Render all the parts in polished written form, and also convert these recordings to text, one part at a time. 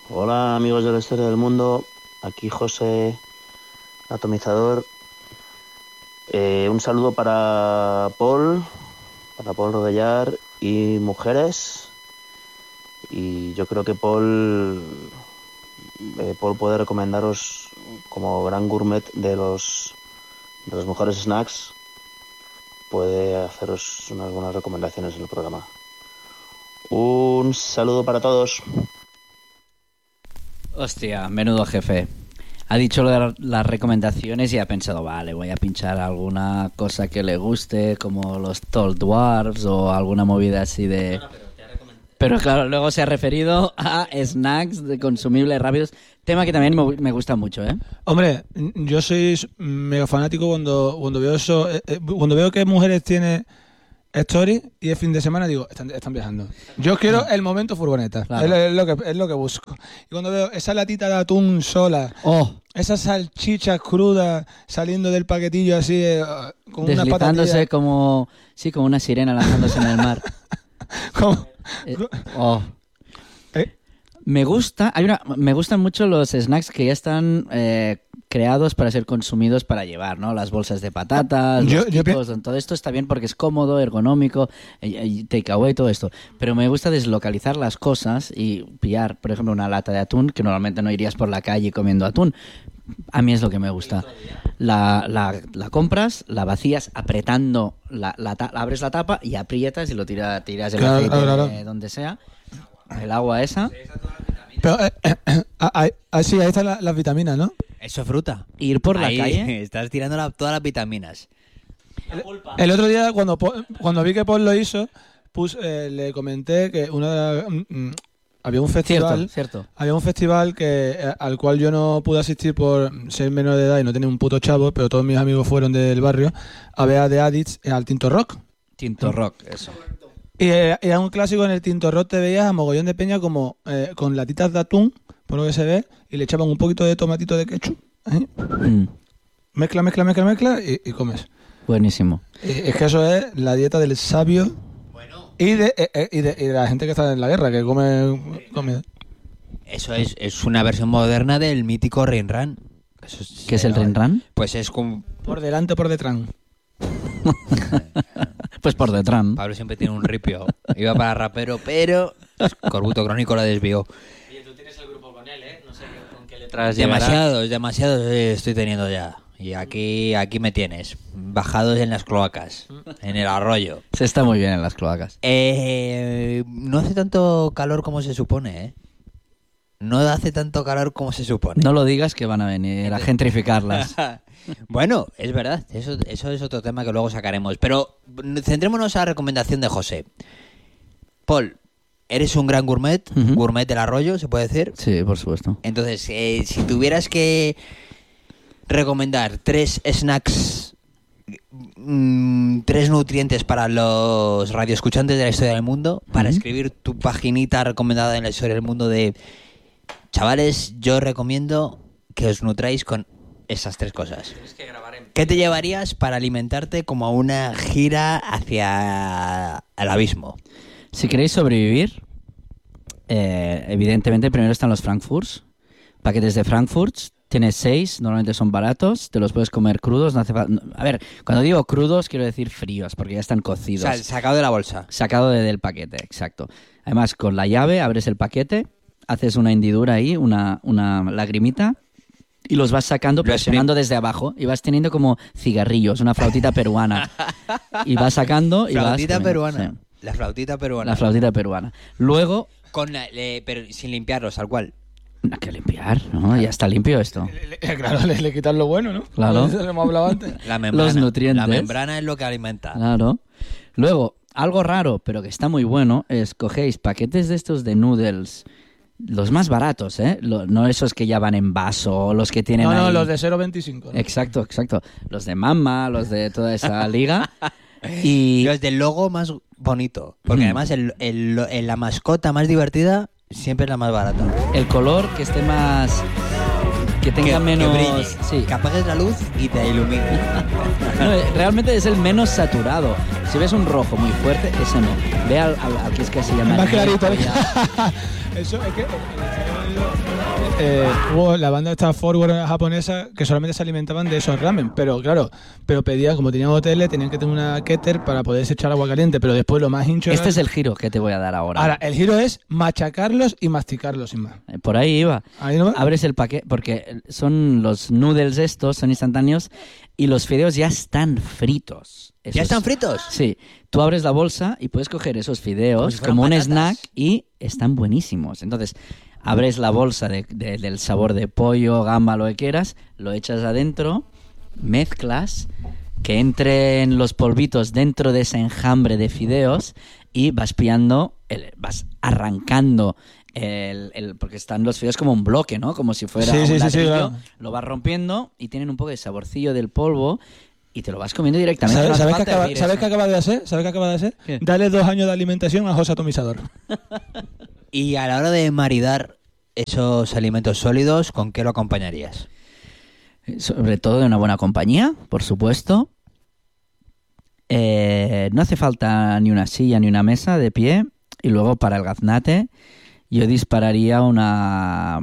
Hola amigos de la historia del mundo, aquí José, atomizador. Un saludo para Paul Rodellar y mujeres. Y yo creo que Paul puede recomendaros como gran gourmet de los mejores snacks. Puede haceros unas buenas recomendaciones en el programa. Un saludo para todos. Hostia, menudo jefe. Ha dicho lo de las recomendaciones y ha pensado, vale, voy a pinchar alguna cosa que le guste, como los Tall Dwarfs o alguna movida así de... Pero claro, luego se ha referido a snacks de consumibles rápidos, tema que también me gusta mucho, ¿eh? Hombre, yo soy mega fanático cuando veo eso, cuando veo que mujeres tienen stories y es fin de semana, digo, están viajando. Yo quiero el momento furgoneta, claro. Es lo que busco. Y cuando veo esa latita de atún sola, esas salchichas crudas saliendo del paquetillo así, con unas patatillas... Deslizándose como una sirena lanzándose en el mar. Me gustan mucho los snacks que ya están creados para ser consumidos para llevar, ¿no? Las bolsas de patatas, todo esto está bien porque es cómodo, ergonómico, takeaway, todo esto. Pero me gusta deslocalizar las cosas y pillar, por ejemplo, una lata de atún, que normalmente no irías por la calle comiendo atún. A mí es lo que me gusta. La compras, la vacías apretando, abres la tapa y aprietas y lo tiras el aceite donde sea. El agua esa. Pero sí, ahí están las vitaminas, ¿no? Eso es fruta. Ir por la calle. Estás tirando todas las vitaminas. El otro día, cuando vi que Paul lo hizo, le comenté que había un festival. Cierto. Había un festival al cual yo no pude asistir por ser menor de edad y no tenía un puto chavo, pero todos mis amigos fueron del barrio a ver a The Addicts al Tinto Rock. Tinto Rock, eso. Y era un clásico. En el Tinto Rock te veías a mogollón de peña como con latitas de atún, por lo que se ve, y le echaban un poquito de tomatito de ketchup. Mezcla y comes. Buenísimo. Es que eso es la dieta del sabio y de la gente que está en la guerra, que come comida. Eso es una versión moderna del mítico Rin Ran. ¿Qué es el Rin Ran? Pues es como... Por delante o por detrás. Pues por detrás. Pablo siempre tiene un ripio. Iba para rapero, pero Corbuto Crónico la desvió. Oye, tú tienes el grupo con él, ¿eh? No sé con qué letras llevará. Demasiados estoy teniendo ya. Y aquí me tienes, bajados en las cloacas, en el arroyo. Se está muy bien en las cloacas. No hace tanto calor como se supone, ¿eh? No hace tanto calor como se supone. No lo digas que van a venir a gentrificarlas. Bueno, es verdad, eso es otro tema que luego sacaremos. Pero centrémonos a la recomendación de José. Paul, eres un gran gourmet, gourmet del arroyo, ¿se puede decir? Sí, por supuesto. Entonces, si tuvieras que recomendar 3 snacks, 3 nutrientes para los radioescuchantes de la historia del mundo, para escribir tu paginita recomendada en la historia del mundo de... Chavales, yo recomiendo que os nutráis con esas 3 cosas. ¿Qué te llevarías para alimentarte como una gira hacia el abismo? Si queréis sobrevivir, evidentemente primero están los Frankfurts. Paquetes de Frankfurts. Tienes 6, normalmente son baratos, te los puedes comer crudos, no hace falta... A ver, cuando digo crudos quiero decir fríos, porque ya están cocidos. O sea, sacado de la bolsa. Sacado del paquete, exacto. Además, con la llave abres el paquete, haces una hendidura ahí, una lagrimita, y los vas sacando presionando desde abajo, y vas teniendo como cigarrillos, una flautita peruana. Y vas sacando y flautita vas... peruana. Sí. La flautita peruana. La flautita peruana. Luego... pero sin limpiarlos, tal cual. No hay que limpiar, ¿no? Ya está limpio esto. Claro, le quitas lo bueno, ¿no? Claro. Eso lo hemos hablado antes. La membrana. Los nutrientes. La membrana es lo que alimenta. Claro. Luego, algo raro, pero que está muy bueno, es cogéis paquetes de estos de noodles, los más baratos, ¿eh? No esos que ya van en vaso, los que tienen No, ahí... los de 0,25. ¿no? Exacto. Los de Mama, los de toda esa liga. Y los del logo más bonito. Porque además la mascota más divertida siempre es la más barata. El color que esté más... Que tenga menos... Que brille. Sí. Que apagues la luz y te ilumine. No, realmente es el menos saturado. Si ves un rojo muy fuerte, ese no. Ve al que es que se llama... Más clarito. Eso es que... hubo la banda esta Forward japonesa que solamente se alimentaban de esos ramen, pero claro, pedían, como tenían hoteles, tenían que tener una keter para poderse echar agua caliente, pero después lo más hincho Este es el giro que te voy a dar ahora. Ahora, el giro es machacarlos y masticarlos sin más. Por ahí iba. ¿Ahí no va? Abres el paquete, porque son los noodles estos, son instantáneos, y los fideos ya están fritos. ¿Ya están fritos? Sí. Tú abres la bolsa y puedes coger esos fideos como un snack y están buenísimos. Entonces, abres la bolsa del sabor de pollo, gamba, lo que quieras, lo echas adentro, mezclas, que entren los polvitos dentro de ese enjambre de fideos y vas pillando, vas arrancando porque están los fideos como un bloque, ¿no? Como si fuera un ladrillo, claro. Lo vas rompiendo y tienen un poco de saborcillo del polvo y te lo vas comiendo directamente. ¿Sabes qué acaba de hacer? ¿Sabes qué acaba de hacer? ¿Qué? Dale 2 años de alimentación a José Atomizador. Y a la hora de maridar esos alimentos sólidos, ¿con qué lo acompañarías? Sobre todo de una buena compañía, por supuesto. No hace falta ni una silla ni una mesa de pie. Y luego para el gaznate yo dispararía una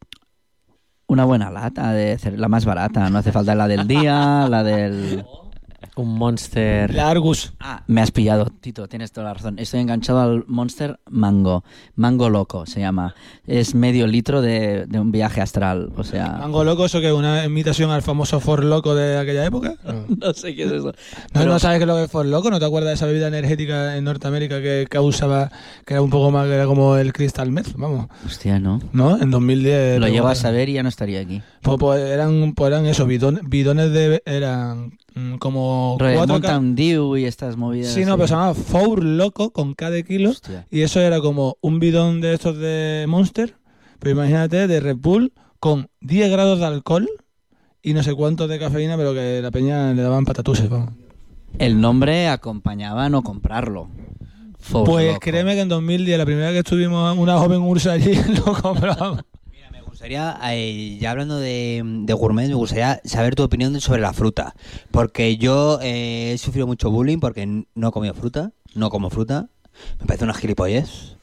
buena lata, la más barata. No hace falta la del día, la del... Un Monster. La Argus. Me has pillado, Tito, tienes toda la razón. Estoy enganchado al Monster Mango. Mango Loco se llama. Es medio litro de un viaje astral. O sea... ¿Mango Loco, eso que es una imitación al famoso For Loco de aquella época? No sé qué es eso. ¿No sabes qué es lo que es For Loco? ¿No te acuerdas de esa bebida energética en Norteamérica que causaba, que era un poco más, que era como el Crystal Meth? Vamos. Hostia, ¿no? ¿No? En 2010. Lo llego a saber y ya no estaría aquí. Pues eran esos bidones de... Eran como Mountain Dew y estas movidas. Sí, no, pero se llamaba Four Loco con K de kilos. Hostia. Y eso era como un bidón de estos de Monster, pero imagínate, de Red Bull con 10 grados de alcohol y no sé cuántos de cafeína, pero que la peña le daban patatuses, vamos. El nombre acompañaba a no comprarlo. Pues Loco. créeme que en 2010, la primera vez que estuvimos una joven ursa allí, lo compramos. Me gustaría, ya hablando de gourmet, me gustaría saber tu opinión sobre la fruta. Porque yo he sufrido mucho bullying porque no he comido fruta, no como fruta. Me parece una gilipollez.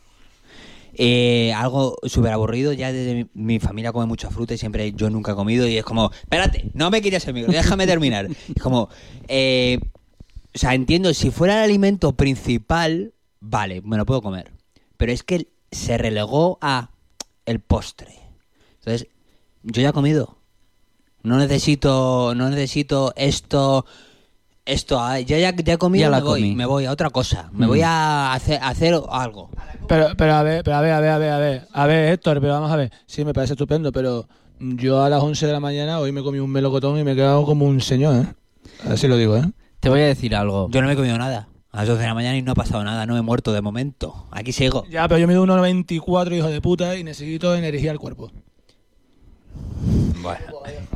Algo súper aburrido. Ya desde mi familia come mucha fruta y siempre yo nunca he comido. Y es como, espérate, no me quites el micro, déjame terminar. Es como, o sea, entiendo, si fuera el alimento principal, vale, me lo puedo comer. Pero es que se relegó a el postre. Entonces, yo ya he comido. No necesito esto. Yo ya he comido, me voy a otra cosa. Me voy a hacer algo. Pero a ver, Héctor, pero vamos a ver. Sí, me parece estupendo, pero yo a las 11 de la mañana hoy me comí un melocotón y me he quedado como un señor, ¿eh? Así lo digo, ¿eh? Te voy a decir algo. Yo no me he comido nada. A las 12 de la mañana y no ha pasado nada, no me he muerto de momento. Aquí sigo. Ya, pero yo mido 1,94, hijo de puta, y necesito energía al cuerpo. Bueno.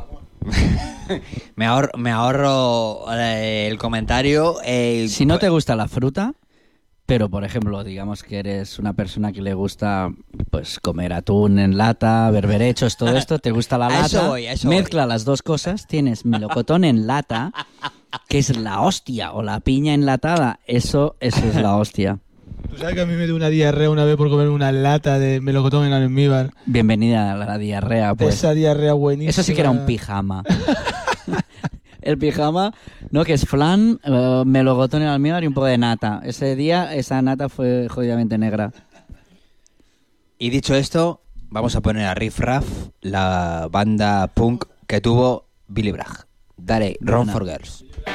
me ahorro el comentario. Si no te gusta la fruta, pero por ejemplo, digamos que eres una persona que le gusta pues comer atún en lata, berberechos, todo esto, te gusta la lata, mezcla las dos cosas, tienes melocotón en lata, que es la hostia, o la piña enlatada, eso es la hostia. ¿Tú sabes que a mí me dio una diarrea una vez por comer una lata de melocotón en almíbar? Bienvenida a la diarrea, pues. Esa diarrea buenísima. Eso sí que era un pijama. El pijama, ¿no? Que es flan, melocotón en almíbar y un poco de nata. Ese día esa nata fue jodidamente negra. Y dicho esto, vamos a poner a Riff Raff, la banda punk que tuvo Billy Bragg. Dale, Run for Girls.